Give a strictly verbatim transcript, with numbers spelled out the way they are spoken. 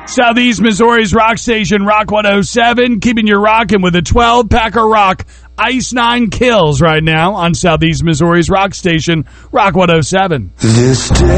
Southeast Missouri's rock station, Rock one oh seven, keeping you rocking with a twelve pack of rock. Ice Nine Kills right now on Southeast Missouri's rock station, Rock one oh seven. This day